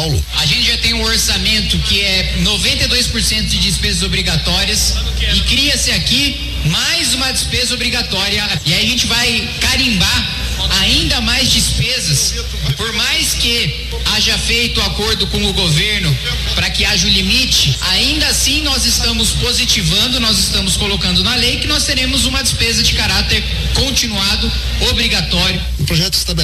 Paulo. A gente já tem um orçamento que é 92% de despesas obrigatórias e cria-se aqui mais uma despesa obrigatória. E aí a gente vai carimbar ainda mais despesas. Por mais que haja feito acordo com o governo para que haja o limite, ainda assim nós estamos positivando, nós estamos colocando na lei que nós teremos uma despesa de caráter continuado, obrigatório. O projeto estabelece